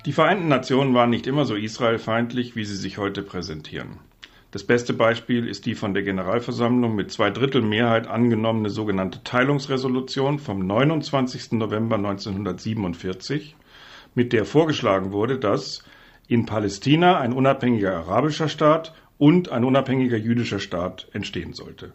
Die Vereinten Nationen waren nicht immer so israelfeindlich, wie sie sich heute präsentieren. Das beste Beispiel ist die von der Generalversammlung mit 2/3 Mehrheit angenommene sogenannte Teilungsresolution vom 29. November 1947, mit der vorgeschlagen wurde, dass in Palästina ein unabhängiger arabischer Staat und ein unabhängiger jüdischer Staat entstehen sollte.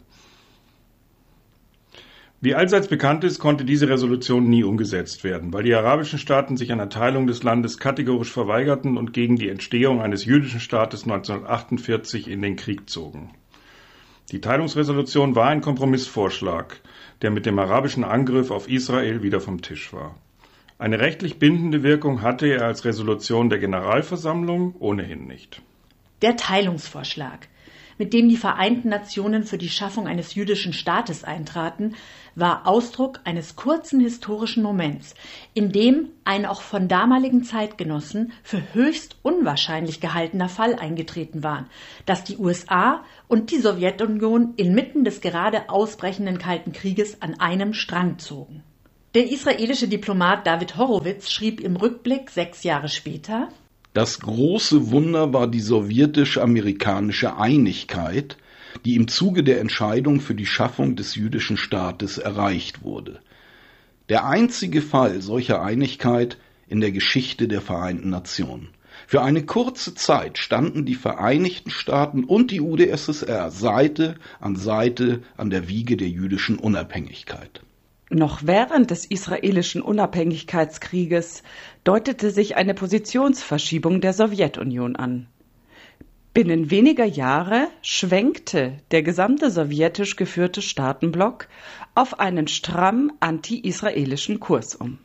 Wie allseits bekannt ist, konnte diese Resolution nie umgesetzt werden, weil die arabischen Staaten sich einer Teilung des Landes kategorisch verweigerten und gegen die Entstehung eines jüdischen Staates 1948 in den Krieg zogen. Die Teilungsresolution war ein Kompromissvorschlag, der mit dem arabischen Angriff auf Israel wieder vom Tisch war. Eine rechtlich bindende Wirkung hatte er als Resolution der Generalversammlung ohnehin nicht. Der Teilungsvorschlag, mit dem die Vereinten Nationen für die Schaffung eines jüdischen Staates eintraten, war Ausdruck eines kurzen historischen Moments, in dem ein auch von damaligen Zeitgenossen für höchst unwahrscheinlich gehaltener Fall eingetreten war, dass die USA und die Sowjetunion inmitten des gerade ausbrechenden Kalten Krieges an einem Strang zogen. Der israelische Diplomat David Horowitz schrieb im Rückblick 6 Jahre später: Das große Wunder war die sowjetisch-amerikanische Einigkeit, die im Zuge der Entscheidung für die Schaffung des jüdischen Staates erreicht wurde. Der einzige Fall solcher Einigkeit in der Geschichte der Vereinten Nationen. Für eine kurze Zeit standen die Vereinigten Staaten und die UdSSR Seite an der Wiege der jüdischen Unabhängigkeit. Noch während des israelischen Unabhängigkeitskrieges deutete sich eine Positionsverschiebung der Sowjetunion an. Binnen weniger Jahre schwenkte der gesamte sowjetisch geführte Staatenblock auf einen stramm anti-israelischen Kurs um.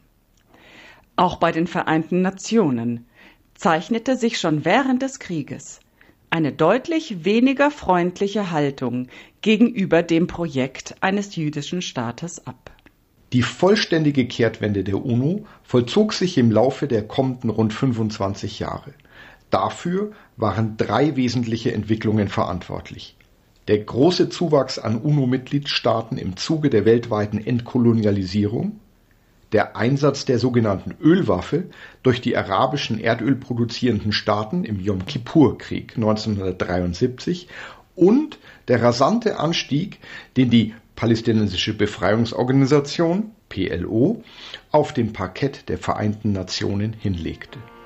Auch bei den Vereinten Nationen zeichnete sich schon während des Krieges eine deutlich weniger freundliche Haltung gegenüber dem Projekt eines jüdischen Staates ab. Die vollständige Kehrtwende der UNO vollzog sich im Laufe der kommenden rund 25 Jahre. Dafür waren 3 wesentliche Entwicklungen verantwortlich. Der große Zuwachs an UNO-Mitgliedstaaten im Zuge der weltweiten Entkolonialisierung, der Einsatz der sogenannten Ölwaffe durch die arabischen erdölproduzierenden Staaten im Jom-Kippur-Krieg 1973 und der rasante Anstieg, den die Palästinensische Befreiungsorganisation, PLO, auf dem Parkett der Vereinten Nationen hinlegte.